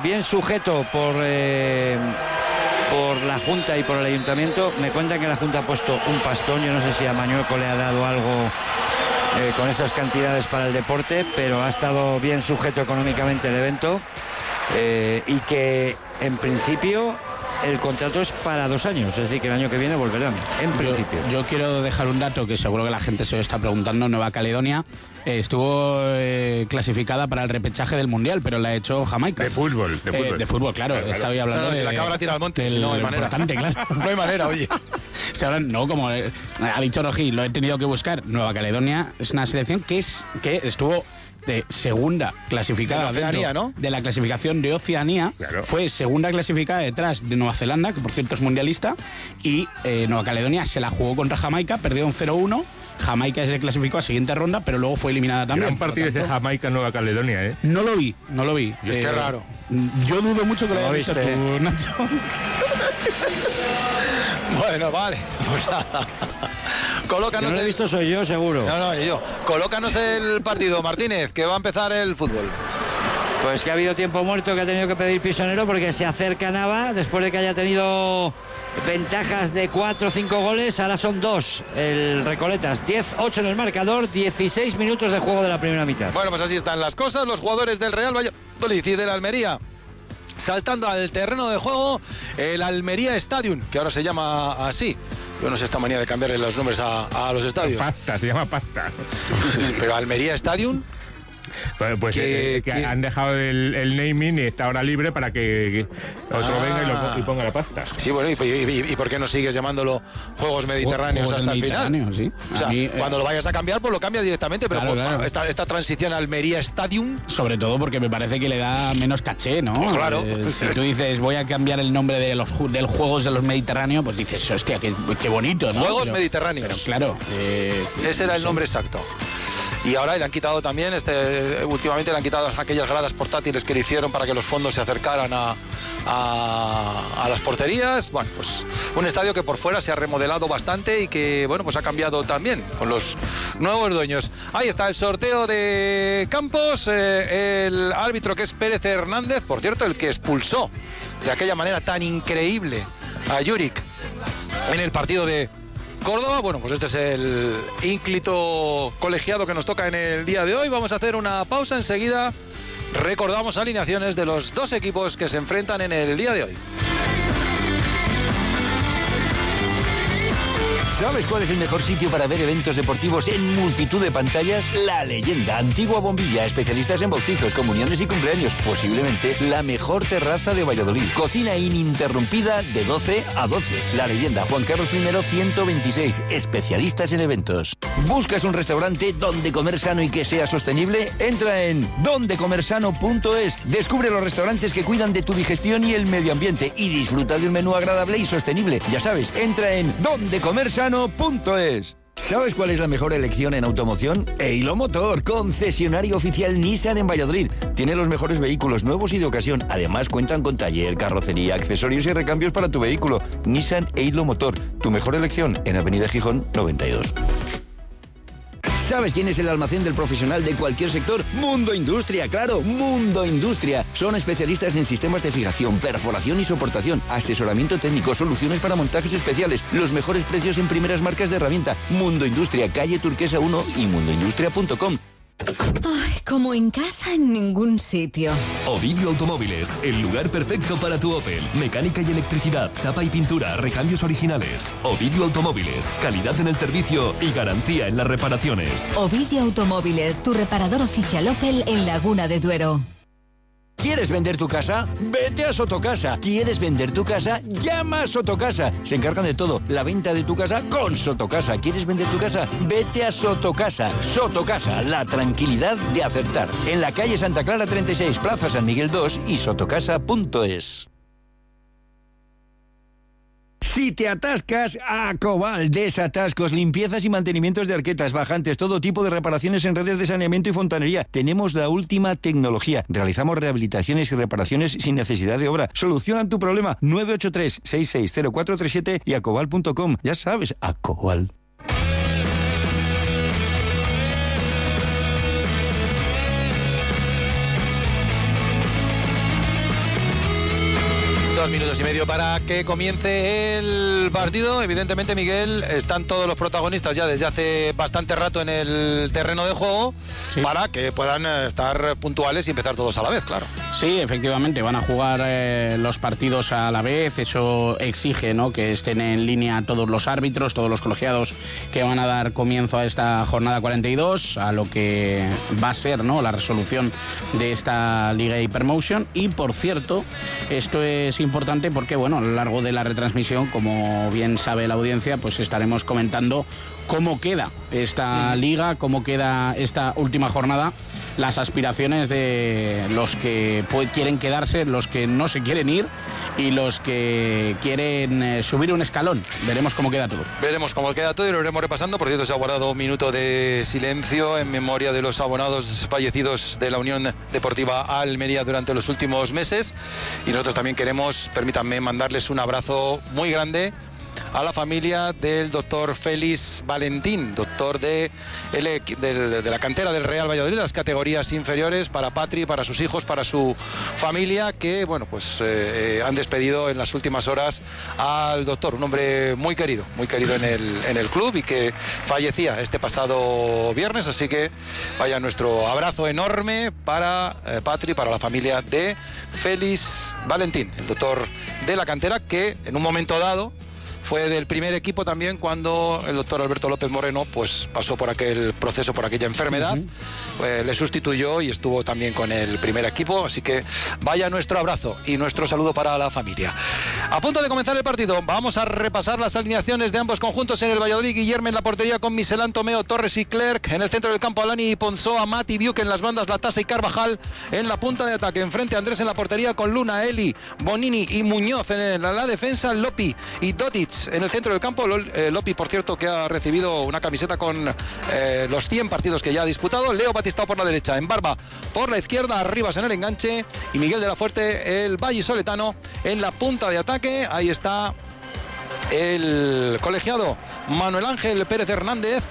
bien sujeto por la Junta y por el Ayuntamiento. Me cuentan que la Junta ha puesto un pastón. Yo no sé si a Mañueco le ha dado algo con esas cantidades para el deporte, pero ha estado bien sujeto económicamente el evento, y que en principio el contrato es para 2 años, es decir, que el año que viene volverán, en principio. Yo quiero dejar un dato que seguro que la gente se lo está preguntando. Nueva Caledonia estuvo clasificada para el repechaje del Mundial, pero la ha hecho Jamaica. De fútbol. De fútbol, claro. Estaba hablando si la cabra tira al monte, si no hay manera. Claro. No hay manera, oye. Si ahora no, como ha dicho Rojí, lo he tenido que buscar. Nueva Caledonia es una selección que estuvo de segunda clasificada de Oceanía, ¿no? De la clasificación de Oceanía. Claro. Fue segunda clasificada detrás de Nueva Zelanda, que por cierto es mundialista, y Nueva Caledonia se la jugó contra Jamaica, perdió un 0-1. Jamaica se clasificó a siguiente ronda, pero luego fue eliminada también. Gran partido de Jamaica-Nueva Caledonia, ¿eh? No lo vi. Qué raro. Yo dudo mucho que lo hayas visto tú, Nacho. Bueno, vale. Pues nada. Colócanos. Si no lo he visto soy yo, seguro. No, ni yo. Colócanos el partido, Martínez, que va a empezar el fútbol. Pues que ha habido tiempo muerto, que ha tenido que pedir Pisonero porque se acerca Nava después de que haya tenido ventajas de 4 o 5 goles. Ahora son 2 el Recoletas, 10-8 en el marcador, 16 minutos de juego de la primera mitad. Bueno, pues así están las cosas. Los jugadores del Real Valladolid y del Almería saltando al terreno de juego, el Almería Stadium, que ahora se llama así. Yo no sé esta manía de cambiarle los nombres a los estadios. Pasta, se llama Pasta. Pero Almería Stadium. Pues que han dejado el naming y está ahora libre para que otro venga y ponga la pasta. Sí, bueno, ¿y por qué no sigues llamándolo Juegos Mediterráneos hasta el final? Sí. O sea, cuando lo vayas a cambiar, pues lo cambias directamente, pero claro. Esta transición a Almería Stadium... Sobre todo porque me parece que le da menos caché, ¿no? Pues claro. Si tú dices, voy a cambiar el nombre del Juegos de los Mediterráneos, pues dices, hostia, qué bonito, ¿no? Juegos Mediterráneos. Pero claro... ese era el nombre exacto. Y ahora le han quitado también, últimamente le han quitado aquellas gradas portátiles que le hicieron para que los fondos se acercaran a las porterías. Bueno, pues un estadio que por fuera se ha remodelado bastante y que, bueno, pues ha cambiado también con los nuevos dueños. Ahí está el sorteo de campos, el árbitro que es Pérez Hernández, por cierto, el que expulsó de aquella manera tan increíble a Juric en el partido de Córdoba. Bueno, pues este es el ínclito colegiado que nos toca en el día de hoy. Vamos a hacer una pausa, enseguida recordamos alineaciones de los 2 equipos que se enfrentan en el día de hoy. ¿Sabes cuál es el mejor sitio para ver eventos deportivos en multitud de pantallas? La Leyenda, antigua bombilla, especialistas en bautizos, comuniones y cumpleaños. Posiblemente la mejor terraza de Valladolid. Cocina ininterrumpida de 12 a 12. La Leyenda, Juan Carlos I, 126. Especialistas en eventos. ¿Buscas un restaurante donde comer sano y que sea sostenible? Entra en dondecomersano.es. Descubre los restaurantes que cuidan de tu digestión y el medio ambiente y disfruta de un menú agradable y sostenible. Ya sabes, entra en dondecomersano.es. ¿Sabes cuál es la mejor elección en automoción? Eilo Motor, concesionario oficial Nissan en Valladolid. Tiene los mejores vehículos nuevos y de ocasión. Además cuentan con taller, carrocería, accesorios y recambios para tu vehículo. Nissan Eilo Motor, tu mejor elección en Avenida Gijón 92. ¿Sabes quién es el almacén del profesional de cualquier sector? Mundo Industria, claro, Mundo Industria. Son especialistas en sistemas de fijación, perforación y soportación, asesoramiento técnico, soluciones para montajes especiales, los mejores precios en primeras marcas de herramienta. Mundo Industria, calle Turquesa 1 y mundoindustria.com. Ay, como en casa en ningún sitio. Ovidio Automóviles, el lugar perfecto para tu Opel. Mecánica y electricidad, chapa y pintura, recambios originales. Ovidio Automóviles, calidad en el servicio y garantía en las reparaciones. Ovidio Automóviles, tu reparador oficial Opel en Laguna de Duero. ¿Quieres vender tu casa? Vete a Sotocasa. ¿Quieres vender tu casa? Llama a Sotocasa. Se encargan de todo. La venta de tu casa con Sotocasa. ¿Quieres vender tu casa? Vete a Sotocasa. Sotocasa, la tranquilidad de acertar. En la calle Santa Clara 36, Plaza San Miguel 2 y sotocasa.es. Si te atascas, Acobal, desatascos, limpiezas y mantenimientos de arquetas, bajantes, todo tipo de reparaciones en redes de saneamiento y fontanería. Tenemos la última tecnología. Realizamos rehabilitaciones y reparaciones sin necesidad de obra. Solucionan tu problema. 983-660437 y acobal.com. Ya sabes, Acobal. 2 minutos y medio para que comience el partido. Evidentemente, Miguel, están todos los protagonistas ya desde hace bastante rato en el terreno de juego, sí, para que puedan estar puntuales y empezar todos a la vez, claro. Sí, efectivamente, van a jugar los partidos a la vez. Eso exige, ¿no?, que estén en línea todos los árbitros, todos los colegiados que van a dar comienzo a esta jornada 42, a lo que va a ser, ¿no?, la resolución de esta Liga Hypermotion. Y, por cierto, esto es importante porque, bueno, a lo largo de la retransmisión, como bien sabe la audiencia, pues estaremos comentando cómo queda esta liga, cómo queda esta última jornada, las aspiraciones de los que quieren quedarse, los que no se quieren ir y los que quieren subir un escalón. Veremos cómo queda todo. Veremos cómo queda todo y lo iremos repasando. Por cierto, se ha guardado un minuto de silencio en memoria de los abonados fallecidos de la Unión Deportiva Almería durante los últimos meses. Y nosotros también queremos, permítanme, mandarles un abrazo muy grande a la familia del doctor Félix Valentín, doctor de la cantera del Real Valladolid, las categorías inferiores, para Patri, para sus hijos, para su familia, que, bueno, pues han despedido en las últimas horas al doctor, un hombre muy querido en el club y que fallecía este pasado viernes. Así que vaya nuestro abrazo enorme para Patri, para la familia de Félix Valentín, el doctor de la cantera, que en un momento dado fue del primer equipo también cuando el doctor Alberto López Moreno pues pasó por aquel proceso, por aquella enfermedad. Le sustituyó y estuvo también con el primer equipo. Así que vaya nuestro abrazo y nuestro saludo para la familia. A punto de comenzar el partido, vamos a repasar las alineaciones de ambos conjuntos. En el Valladolid, Guillermo en la portería con Miselán, Tomeo, Torres y Clerc. En el centro del campo, Alani y Ponzó, Mati, Biuk en las bandas, Latasa y Carvajal en la punta de ataque. Enfrente, Andrés en la portería con Luna, Eli, Bonini y Muñoz. En la defensa, Lopi y Dotic. En el centro del campo, Lopi, por cierto, que ha recibido una camiseta con los 100 partidos que ya ha disputado. Leo Batistao por la derecha, en Barba por la izquierda, Arribas en el enganche y Miguel de la Fuerte, el vallisoletano, en la punta de ataque. Ahí está el colegiado Manuel Ángel Pérez Hernández,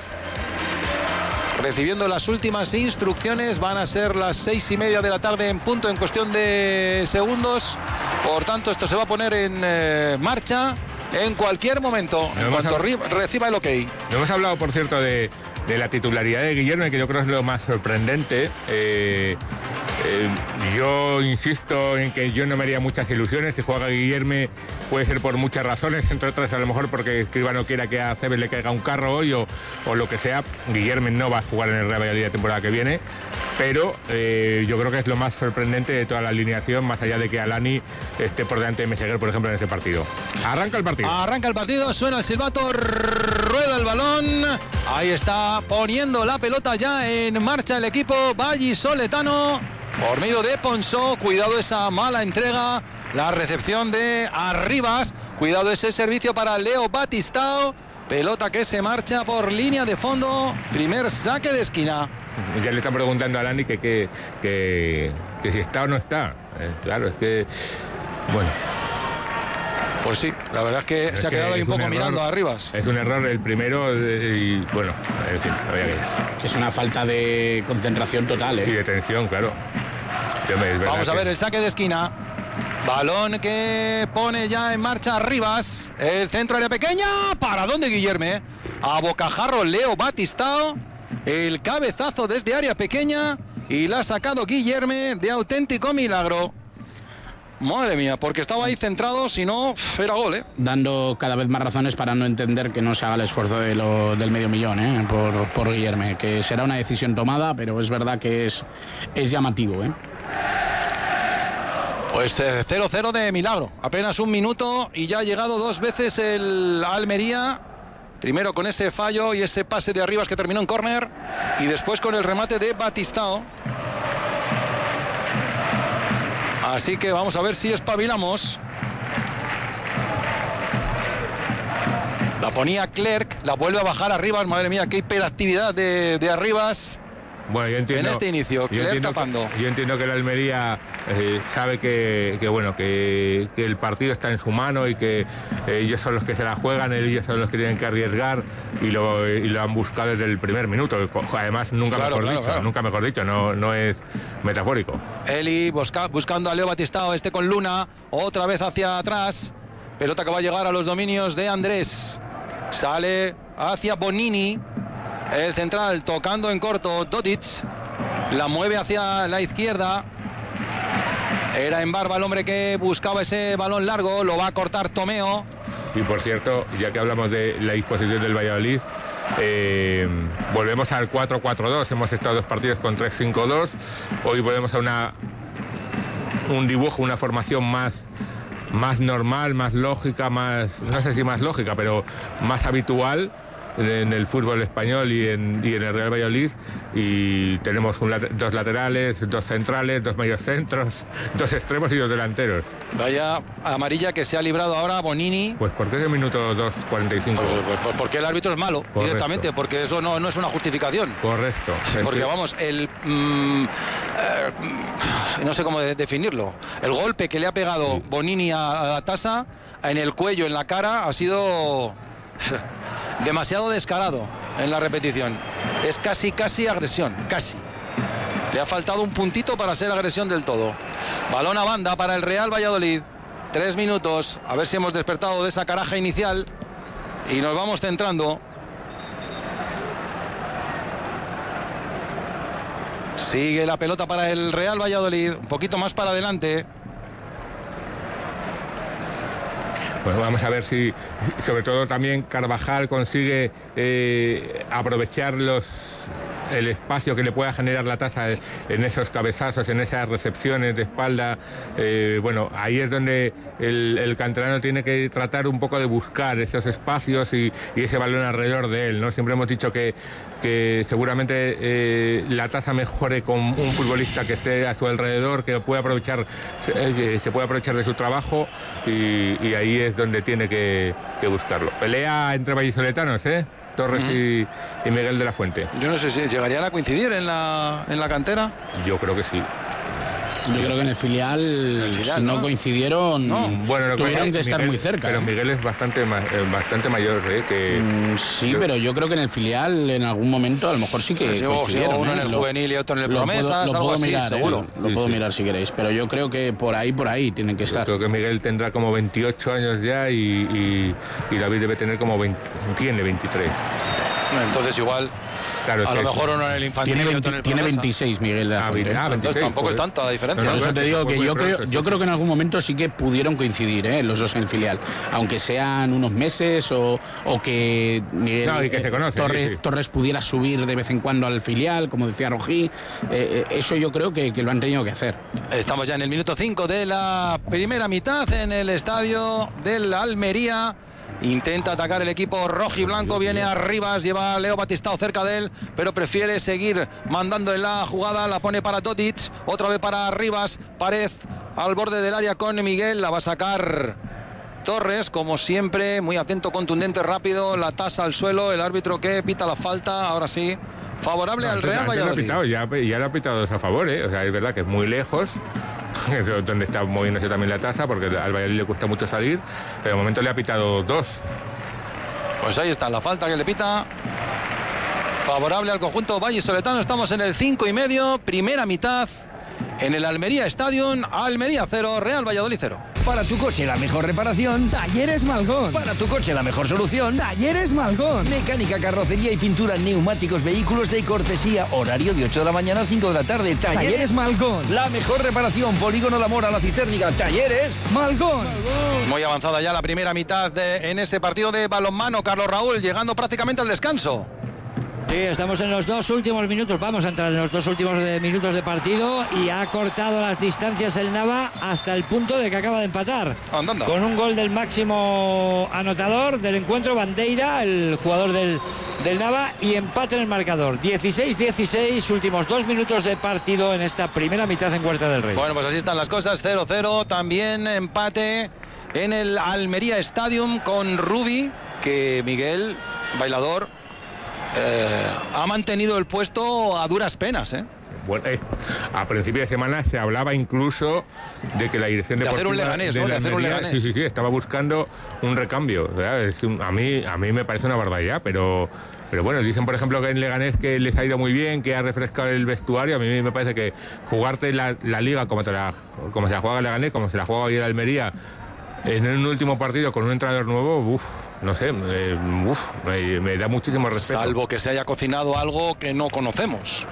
recibiendo las últimas instrucciones. Van a ser las 6:30 de la tarde en punto, en cuestión de segundos. Por tanto, esto se va a poner en marcha en cualquier momento, en cuanto reciba el ok. No hemos hablado, por cierto, de la titularidad de Guillermo, que yo creo es lo más sorprendente. Yo insisto en que yo no me haría muchas ilusiones. Si juega Guillermo puede ser por muchas razones, entre otras a lo mejor porque Escribano quiera que a Cebes le caiga un carro hoy o lo que sea. Guillermo no va a jugar en el Real Valladolid la temporada que viene, pero yo creo que es lo más sorprendente de toda la alineación, más allá de que Alani esté por delante de Meseguer, por ejemplo, en este partido. Arranca el partido, suena el silbato, rueda el balón. Ahí está poniendo la pelota ya en marcha el equipo vallisoletano por medio de Ponzó. Cuidado esa mala entrega, la recepción de Arribas. Cuidado ese servicio para Leo Batistao. Pelota que se marcha por línea de fondo. Primer saque de esquina. Ya le están preguntando a Alani que si está o no está. Claro, es que... Bueno... Pues sí, la verdad es que se ha quedado ahí un poco mirando a Arribas. Es un error el primero y bueno, en fin, había que... Es una falta de concentración total, ¿eh? Y de tensión, claro. Vamos a ver el saque de esquina. Balón que pone ya en marcha Arribas. El centro área pequeña. ¿Para dónde, Guillermo? A bocajarro Leo Batistao. El cabezazo desde área pequeña. Y la ha sacado Guillermo de auténtico milagro. Madre mía, porque estaba ahí centrado, si no, era gol, ¿eh? Dando cada vez más razones para no entender que no se haga el esfuerzo del $500,000, por Guillermo, que será una decisión tomada, pero es verdad que es llamativo, ¿eh? Pues 0-0 de milagro, apenas un minuto y ya ha llegado 2 veces el Almería. Primero con ese fallo y ese pase de Arribas que terminó en córner y después con el remate de Batistao. Así que vamos a ver si espabilamos. La ponía Clerc, la vuelve a bajar Arribas. Madre mía, qué hiperactividad de Arribas. Bueno, yo entiendo, en este inicio, tapando. Yo entiendo que el Almería sabe que el partido está en su mano y que ellos son los que se la juegan, ellos son los que tienen que arriesgar y lo han buscado desde el primer minuto. Además, nunca mejor dicho, no es metafórico. Eli buscando a Leo Batistao, con Luna, otra vez hacia atrás. Pelota que va a llegar a los dominios de Andrés. Sale hacia Bonini. El central tocando en corto, Dodic. La mueve hacia la izquierda. Era en Barba el hombre que buscaba ese balón largo. Lo va a cortar Tomeo. Y por cierto, ya que hablamos de la disposición del Valladolid, volvemos al 4-4-2. Hemos estado 2 partidos con 3-5-2. Hoy volvemos a un dibujo, una formación más normal, más lógica, no sé si más lógica, pero más habitual en el fútbol español y en el Real Valladolid. Y tenemos 2 laterales, 2 centrales, 2 mediocentros, 2 extremos y 2 delanteros. Vaya amarilla que se ha librado ahora Bonini. Pues porque es el minuto 2:45. Pues porque el árbitro es malo. Correcto. Directamente, porque eso no es una justificación. Correcto. Porque vamos, no sé cómo definirlo. El golpe que le ha pegado Bonini a la tasa en el cuello, en la cara, ha sido demasiado descarado en la repetición. Es casi agresión, casi. Le ha faltado un puntito para ser agresión del todo. Balón a banda para el Real Valladolid. 3 minutos, a ver si hemos despertado de esa caraja inicial y nos vamos centrando. Sigue la pelota para el Real Valladolid, un poquito más para adelante. Pues vamos a ver si, sobre todo también Carvajal consigue aprovechar el espacio que le pueda generar la tasa en esos cabezazos, en esas recepciones de espalda. Bueno, ahí es donde el canterano tiene que tratar un poco de buscar esos espacios y ese balón alrededor de él, ¿no? Siempre hemos dicho que seguramente la tasa mejore con un futbolista que esté a su alrededor, que se puede aprovechar de su trabajo, y ahí es donde tiene que buscarlo. Pelea entre vallisoletanos, Torres y Miguel de la Fuente. Yo no sé si llegarían a coincidir en la cantera. Yo creo que sí. Yo creo que en el filial si no coincidieron, bueno, tuvieron que estar Miguel, muy cerca. Pero Miguel es bastante mayor, sí, pero yo creo que en el filial en algún momento a lo mejor sí que coincidieron. Uno en el juvenil y otro en el promesas, algo así, mirar, seguro. Lo puedo mirar si queréis, pero yo creo que por ahí tienen que estar. Yo creo que Miguel tendrá como 28 años ya y David debe tener tiene 23. Entonces igual, claro, a lo mejor uno en el infantil tiene 26 Miguel. Entonces tampoco es tanta la diferencia. Por eso te digo que yo creo que en algún momento sí que pudieron coincidir los dos en el filial, aunque sean unos meses o que Miguel que se conoce, Torres pudiera subir de vez en cuando al filial, como decía Rojí. Eso yo creo que lo han tenido que hacer. Estamos ya en el minuto 5 de la primera mitad en el estadio del Almería. Intenta atacar el equipo rojiblanco, viene a Rivas, lleva a Leo Batistao cerca de él, pero prefiere seguir mandando en la jugada, la pone para Dodic, otra vez para Rivas, Pared al borde del área con Miguel, la va a sacar Torres, como siempre, muy atento, contundente, rápido, la tasa al suelo, el árbitro que pita la falta, ahora sí, favorable al Real Valladolid. Ya lo ha pitado a favor, o sea, es verdad que es muy lejos, donde está moviéndose también la tasa, porque al Valladolid le cuesta mucho salir, pero de momento le ha pitado 2. Pues ahí está la falta que le pita, favorable al conjunto vallisoletano. Estamos en el 5:30, primera mitad, en el Almería Stadium. Almería 0, Real Valladolid 0. Para tu coche la mejor reparación, Talleres Malgón. Para tu coche la mejor solución, Talleres Malgón. Mecánica, carrocería y pintura, neumáticos, vehículos de cortesía. Horario de 8 de la mañana a 5 de la tarde. Talleres Malgón. La mejor reparación, Polígono La Mora, La Cisterniga. Talleres Malgón. Muy avanzada ya la primera mitad en ese partido de balonmano, Carlos Raúl, llegando prácticamente al descanso. Sí, estamos en los 2 últimos minutos, vamos a entrar en los 2 últimos minutos de partido, y ha cortado las distancias el Nava hasta el punto de que acaba de empatar. Andando. Con un gol del máximo anotador del encuentro, Bandeira, el jugador del Nava, y empate en el marcador. 16-16, últimos 2 minutos de partido en esta primera mitad en Huerta del Rey. Bueno, pues así están las cosas, 0-0, también empate en el Almería Stadium con Rubi, que Miguel, bailador, ha mantenido el puesto a duras penas, ¿eh? Bueno, a principio de semana se hablaba incluso de que la dirección deportiva hacer un Leganés, ¿no? De hacer un Leganés. Sí, estaba buscando un recambio. A mí me parece una barbaridad, pero bueno, dicen por ejemplo que en Leganés que les ha ido muy bien, que ha refrescado el vestuario. A mí me parece que jugarte la liga como se la juega el Leganés, como se la juega hoy el Almería, en un último partido con un entrenador nuevo, no sé, me da muchísimo respeto. Salvo que se haya cocinado algo que no conocemos.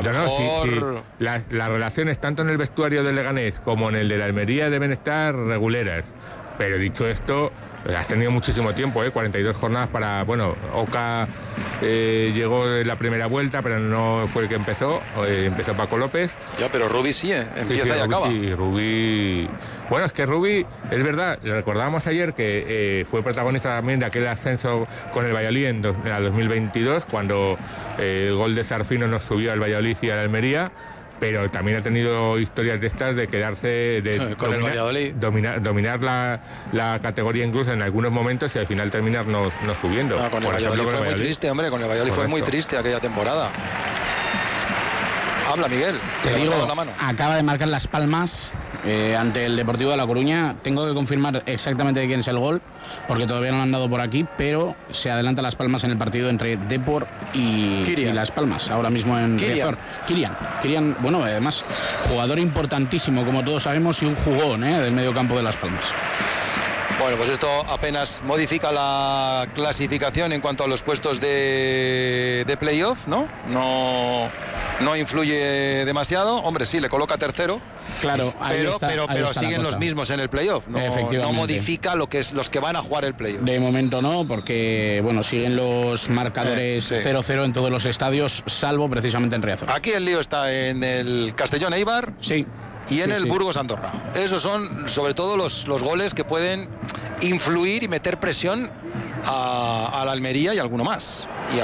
Las relaciones tanto en el vestuario del Leganés como en el de la Almería deben estar reguleras. Pero dicho esto, has tenido muchísimo tiempo, 42 jornadas para... Bueno, Oca llegó de la primera vuelta, pero no fue el que empezó. Empezó Paco López. Ya, pero Rubí sí, empieza y acaba. Sí, Rubí... Bueno, es que Rubí, es verdad, le recordábamos ayer que fue protagonista también de aquel ascenso con el Valladolid en el 2022, cuando el gol de Sarfino nos subió al Valladolid y al Almería. Pero también ha tenido historias de estas de quedarse, con el Valladolid, dominar la categoría incluso en algunos momentos y al final terminar no subiendo. Con el Valladolid fue muy triste, hombre, con el Valladolid fue muy triste aquella temporada. Habla, Miguel. Te digo, acaba de marcar Las Palmas ante el Deportivo de La Coruña. Tengo que confirmar exactamente de quién es el gol, porque todavía no lo han dado por aquí, pero se adelanta Las Palmas en el partido entre Depor y Las Palmas, ahora mismo en Riazor. Kirian, bueno, además, jugador importantísimo, como todos sabemos, y un jugón del medio campo de Las Palmas. Bueno, pues esto apenas modifica la clasificación en cuanto a los puestos de playoff, ¿no? No influye demasiado. Hombre, sí, le coloca tercero. Claro, pero siguen los mismos en el playoff. No modifica los que van a jugar el playoff. De momento no, porque bueno, siguen los marcadores 0-0 en todos los estadios, salvo precisamente en Riazor. Aquí el lío está en el Castellón Eibar. Sí. Y en el Burgos Andorra. Esos son sobre todo los goles que pueden influir y meter presión a la Almería y alguno más.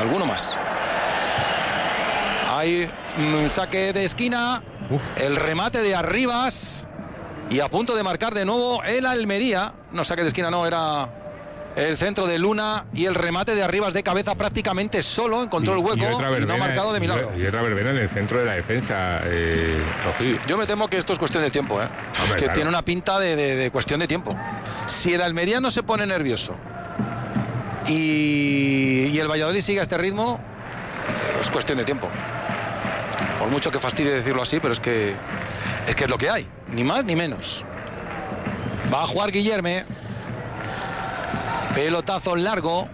Hay un saque de esquina, el remate de Arribas y a punto de marcar de nuevo el Almería. No, saque de esquina no, era el centro de Luna y el remate de Arribas de cabeza prácticamente solo, encontró el hueco y no ha marcado de milagro. Y otra verbena en el centro de la defensa. Yo me temo que esto es cuestión de tiempo, Hombre, es que claro, tiene una pinta de cuestión de tiempo. Si el Almería no se pone nervioso y el Valladolid sigue a este ritmo, es cuestión de tiempo. Por mucho que fastidie decirlo así, pero es que es lo que hay, ni más ni menos. Va a jugar Guillerme. Pelotazo largo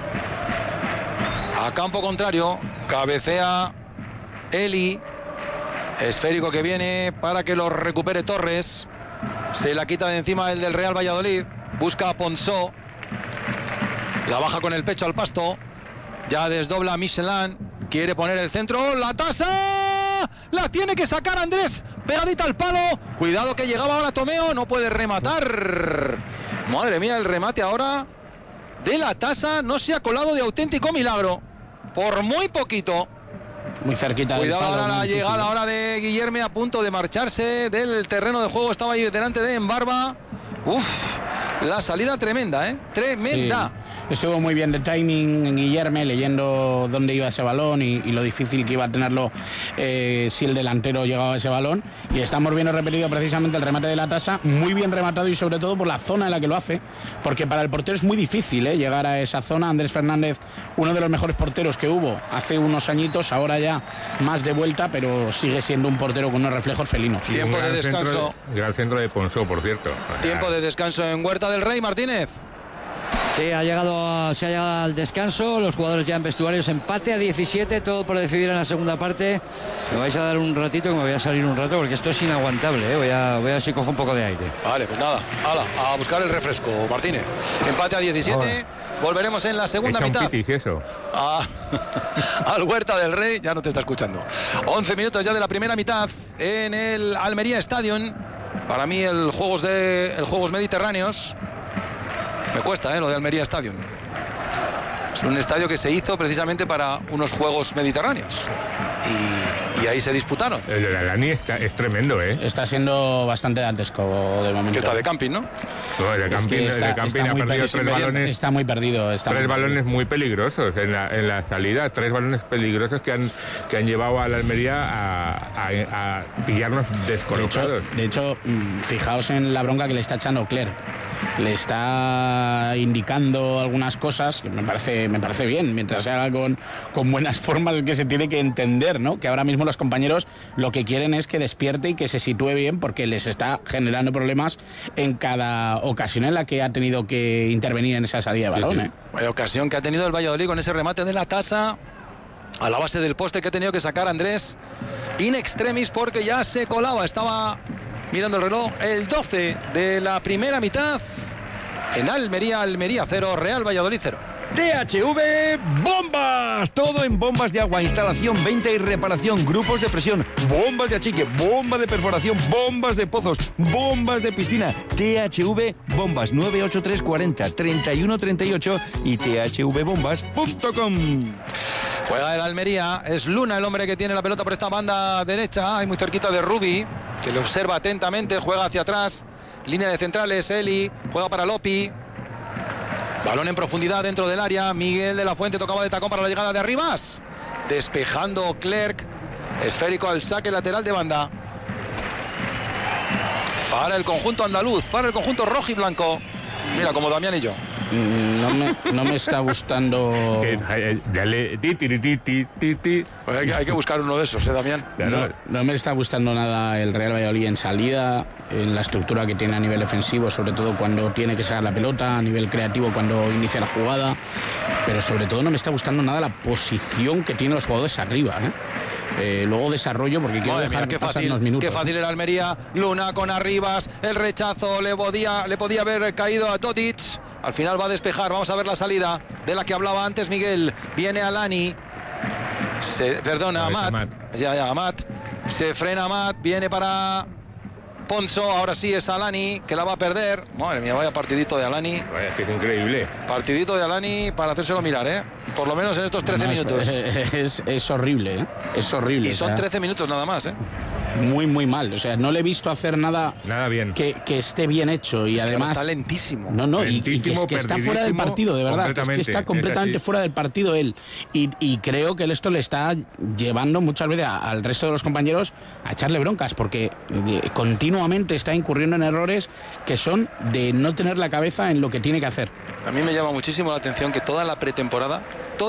a campo contrario, cabecea Eli, esférico que viene para que lo recupere Torres, se la quita de encima el del Real Valladolid, busca a Ponsó, la baja con el pecho al pasto, ya desdobla a Michelin, quiere poner el centro, la tasa, la tiene que sacar Andrés, pegadita al palo, cuidado que llegaba ahora Tomeo, no puede rematar, madre mía el remate ahora de la tasa, no se ha colado de auténtico milagro, por muy poquito. Muy cerquita. Cuidado ahora la llegada ahora de Guillerme a punto de marcharse del terreno de juego, estaba ahí delante de Embarba. La salida tremenda, tremenda. Sí. Estuvo muy bien de timing en Guillerme, leyendo dónde iba ese balón y lo difícil que iba a tenerlo si el delantero llegaba a ese balón. Y estamos viendo repetido precisamente el remate de la tasa, muy bien rematado y sobre todo por la zona en la que lo hace, porque para el portero es muy difícil llegar a esa zona. Andrés Fernández, uno de los mejores porteros que hubo hace unos añitos, ahora ya más de vuelta, pero sigue siendo un portero con unos reflejos felinos. Tiempo de descanso. Gran centro de Ponsó, por cierto. Tiempo de descanso en Huerta del Rey, Martínez. Sí, se ha llegado al descanso, los jugadores ya en vestuarios, empate a 17, todo por decidir en la segunda parte. Me vais a dar un ratito, que me voy a salir un rato, porque esto es inaguantable, voy a ver si cojo un poco de aire. Vale, pues nada, a buscar el refresco, Martínez. Empate a 17, volveremos en la segunda mitad. Un pitis, eso. Al Huerta del Rey, ya no te está escuchando. 11 minutos ya de la primera mitad en el Almería Stadium. Para mí el Juegos Mediterráneos. Me cuesta, lo de Almería Stadium. Es un estadio que se hizo precisamente para unos Juegos Mediterráneos. y ahí se disputaron. El de Alani es tremendo, ¿eh? Está siendo bastante dantesco de momento. Que está de camping, ¿no? No, el de Camping, está ha perdido muy 3 balones. Está muy perdido. Tres balones muy peligrosos en la salida, 3 balones peligrosos que han llevado a la Almería a pillarnos descolocados. De hecho, fijaos en la bronca que le está echando Clerc. Le está indicando algunas cosas que me parece bien, mientras se haga con buenas formas, que se tiene que entender, ¿no? Que ahora mismo los compañeros lo que quieren es que despierte y que se sitúe bien, porque les está generando problemas en cada ocasión en la que ha tenido que intervenir en esa salida de balón. Sí. Vaya ocasión que ha tenido el Valladolid con ese remate de la Tasa a la base del poste que ha tenido que sacar Andrés in extremis, porque ya se colaba, estaba mirando el reloj, el 12 de la primera mitad en Almería 0, Real Valladolid 0. THV Bombas, todo en bombas de agua, instalación, venta y reparación, grupos de presión, bombas de achique, bomba de perforación, bombas de pozos, bombas de piscina. THV Bombas, 983 40 31 38 y thvbombas.com. Juega el Almería, es Luna el hombre que tiene la pelota por esta banda derecha, ahí muy cerquita de Rubi, que le observa atentamente, juega hacia atrás, línea de centrales, Eli, juega para Lopi. Balón en profundidad dentro del área. Miguel de la Fuente tocaba de tacón para la llegada de Arribas. Despejando Clerc. Esférico al saque lateral de banda. Para el conjunto andaluz. Para el conjunto rojo y blanco. Mira, como Damián y yo. No me está gustando. Dale, Pues hay que buscar uno de esos, Damián. No me está gustando nada el Real Valladolid en salida, en la estructura que tiene a nivel defensivo, sobre todo cuando tiene que sacar la pelota, a nivel creativo cuando inicia la jugada, pero sobre todo no me está gustando nada la posición que tienen los jugadores arriba, luego desarrollo, porque quiero dejar que pasen unos minutos. Qué fácil era Almería. Luna con Arribas, el rechazo le podía haber caído a Totic. Al final va a despejar. Vamos a ver la salida de la que hablaba antes Miguel. Viene Alani. Amat. Amat. Se frena Amat. Viene para Ponzo. Ahora sí es Alani, que la va a perder. Madre mía, vaya partidito de Alani. Vaya, es increíble. Partidito de Alani para hacérselo mirar, por lo menos en estos 13 minutos. Es horrible, Es horrible. Y son 13 minutos nada más, Muy, muy mal. O sea, no le he visto hacer nada bien. Que esté bien hecho. Y además está lentísimo. Y que está fuera del partido, de verdad. Es que está completamente fuera del partido él. Y creo que esto le está llevando muchas veces al resto de los compañeros a echarle broncas, porque continuamente está incurriendo en errores que son de no tener la cabeza en lo que tiene que hacer. A mí me llama muchísimo la atención que toda la pretemporada,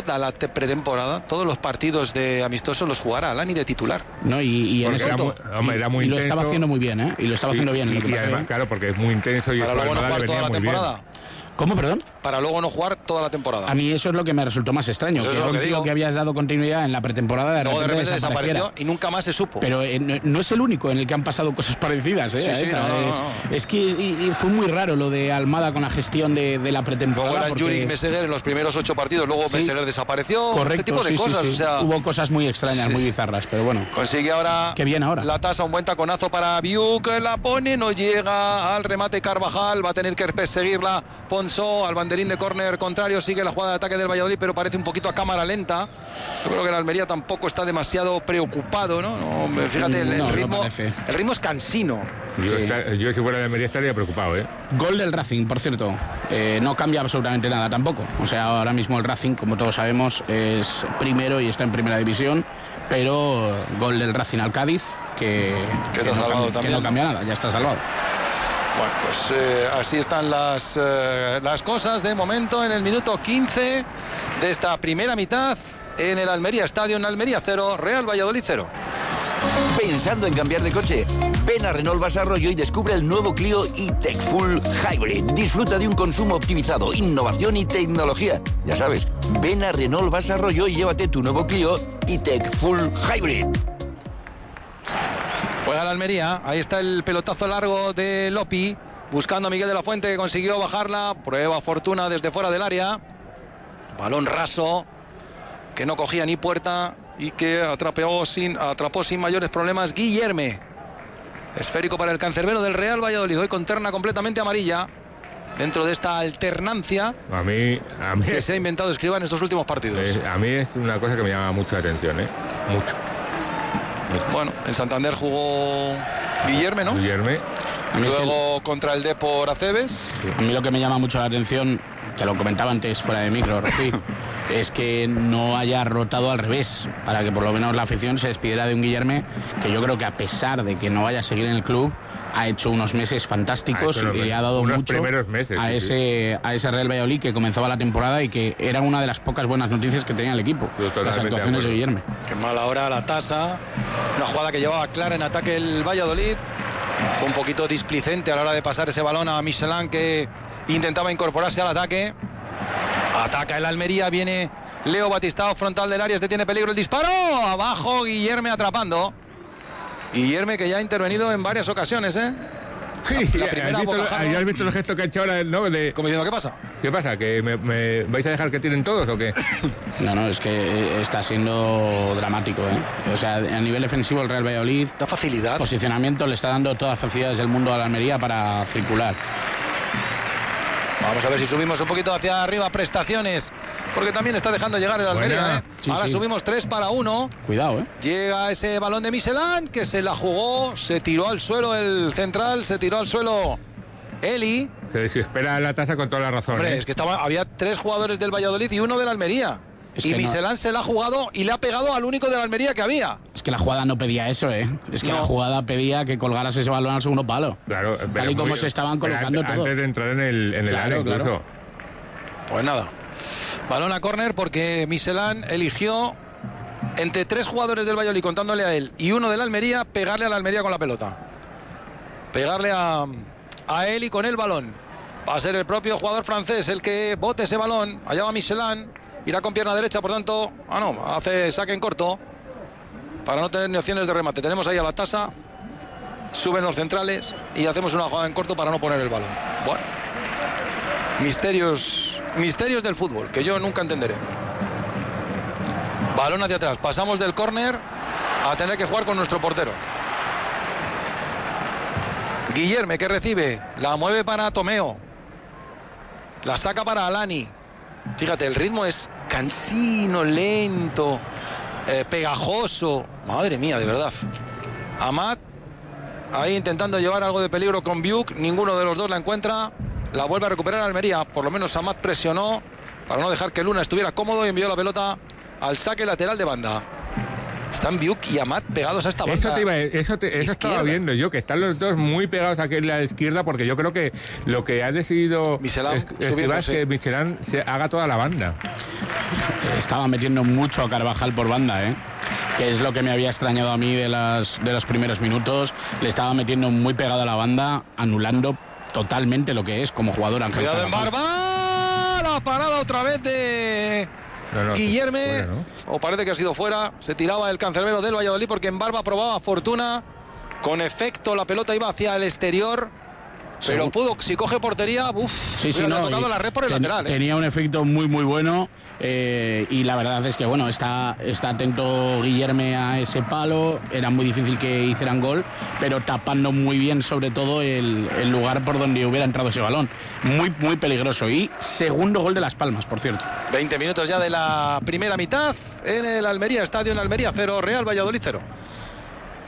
todos los partidos de amistosos los jugara Alani de titular. No, y en eso era muy lo intenso, estaba haciendo muy bien, Y lo estaba haciendo bien. Y además, claro, porque es muy intenso y para luego no jugar toda la temporada. ¿Cómo, perdón? Para luego no jugar toda la temporada. A mí eso es lo que me resultó más extraño. Eso que es lo que digo. Que habías dado continuidad en la pretemporada, de repente desapareció y nunca más se supo. Pero no es el único en el que han pasado cosas parecidas, Sí, no. Es que fue muy raro lo de Almada con la gestión de la pretemporada. Luego era Juric Meseguer en los primeros 8 partidos, luego Meseguer desapareció. Correcto, este tipo de cosas. O sea, hubo cosas muy extrañas, muy bizarras, pero bueno. Consigue ahora. Qué bien ahora. La Tasa, un buen taconazo para Biuk, la pone, no llega al remate Carvajal, va a tener que perseguirla Ponzo al banderín de córner contrario, sigue la jugada de ataque del Valladolid, pero parece un poquito a cámara lenta. Yo creo que el Almería tampoco está demasiado preocupado, ¿no? Fíjate, el ritmo es cansino. Yo si fuera de Almería estaría preocupado, Gol del Racing, por cierto. No cambia absolutamente nada tampoco. O sea, ahora mismo el Racing, como todos sabemos, es primero y está en primera división, pero gol del Racing al Cádiz, que no cambia nada, ya está salvado. Bueno, pues así están las cosas de momento en el minuto 15 de esta primera mitad en el Almería Estadio, en Almería 0, Real Valladolid 0. ¿Pensando en cambiar de coche? Ven a Renault Basarroyo y descubre el nuevo Clio E-Tech Full Hybrid. Disfruta de un consumo optimizado, innovación y tecnología. Ya sabes, ven a Renault Basarroyo y llévate tu nuevo Clio E-Tech Full Hybrid. Juega la Almería, ahí está el pelotazo largo de Lopi, buscando a Miguel de la Fuente, que consiguió bajarla, prueba fortuna desde fuera del área, balón raso, que no cogía ni puerta y que atrapó sin mayores problemas Guillerme. Esférico para el cancerbero del Real Valladolid, hoy con terna completamente amarilla, dentro de esta alternancia a mí que se ha inventado Escribá en estos últimos partidos. A mí es una cosa que me llama mucho la atención, mucho. Bueno, en Santander jugó Guillerme, ¿no? Guillerme. Luego contra el Depor Acebes. A mí lo que me llama mucho la atención, te lo comentaba antes fuera de micro, Rafi, es que no haya rotado al revés, para que por lo menos la afición se despidiera de un Guillerme que yo creo que, a pesar de que no vaya a seguir en el club, ha hecho unos meses fantásticos y le ha dado mucho meses, a ese Real Valladolid que comenzaba la temporada y que era una de las pocas buenas noticias que tenía el equipo, las actuaciones de Guillerme. Qué mala hora la tasa, una jugada que llevaba clara en ataque el Valladolid. Fue un poquito displicente a la hora de pasar ese balón a Michelin, que intentaba incorporarse al ataque. Ataca el Almería, viene Leo Batistao, frontal del área, tiene peligro el disparo. Abajo Guillerme atrapando. Guillerme, que ya ha intervenido en varias ocasiones, ¿eh? Sí, ¿has visto el gesto que ha hecho ahora, ¿no? Como diciendo, ¿qué pasa? ¿Qué pasa? ¿Que me vais a dejar que tiren todos o qué? No, es que está siendo dramático, ¿eh? O sea, a nivel defensivo el Real Valladolid, la facilidad, posicionamiento, le está dando todas las facilidades del mundo a la Almería para circular. Vamos a ver si subimos un poquito hacia arriba, prestaciones, porque también está dejando llegar el Almería, ¿eh? Sí, ahora subimos 3-1. Cuidado, ¿eh? Llega ese balón de Michelin, que se la jugó, se tiró al suelo el central, se tiró al suelo Eli. Se desespera la tasa con toda la razón. Hombre, es que había 3 jugadores del Valladolid y 1 del Almería. Y Michelin se la ha jugado y le ha pegado al único de la Almería que había. Es que la jugada no pedía eso, ¿eh? Es que la jugada pedía que colgaras ese balón al segundo palo. Claro, tal y como se estaban colocando todos. Antes de entrar en el área, incluso. Claro. Pues nada. Balón a córner, porque Michelin eligió, entre 3 jugadores del Valladolid, contándole a él, y 1 del Almería, pegarle a la Almería con la pelota. Pegarle a él y con el balón. Va a ser el propio jugador francés el que bote ese balón. Allá va Michelin. Irá con pierna derecha, por tanto, hace saque en corto para no tener ni opciones de remate. Tenemos ahí a la tasa, suben los centrales y hacemos una jugada en corto para no poner el balón. Bueno, misterios del fútbol que yo nunca entenderé. Balón hacia atrás, pasamos del córner a tener que jugar con nuestro portero. Guillerme, que recibe, la mueve para Tomeo, la saca para Alani. Fíjate, el ritmo es cansino, lento, pegajoso. Madre mía, de verdad. Amat ahí intentando llevar algo de peligro con Biuk. Ninguno de los dos la encuentra. La vuelve a recuperar Almería. Por lo menos Amat presionó para no dejar que Luna estuviera cómodo y envió la pelota al saque lateral de banda. Están Biuk y Amat pegados a esta banda. Eso estaba viendo yo, que están los dos muy pegados aquí en la izquierda, porque yo creo que lo que ha decidido Michelin es que Michelin se haga toda la banda. Estaba metiendo mucho a Carvajal por banda, ¿eh? Que es lo que me había extrañado a mí de los primeros minutos. Le estaba metiendo muy pegado a la banda, anulando totalmente lo que es como jugador Ángel Cuidado en Barba, la parada otra vez de Guillerme, fuera, ¿no? O parece que ha sido fuera. Se tiraba el cancerbero del Valladolid, porque en Barba probaba fortuna. Con efecto la pelota iba hacia el exterior, pero si coge portería, ha tocado la red por el lateral. Tenía un efecto muy muy bueno, y la verdad es que está atento Guillerme a ese palo. Era muy difícil que hicieran gol, pero tapando muy bien sobre todo el lugar por donde hubiera entrado ese balón. Muy muy peligroso, y segundo gol de Las Palmas, por cierto. 20 minutos ya de la primera mitad en el Almería, estadio en Almería 0, Real Valladolid 0.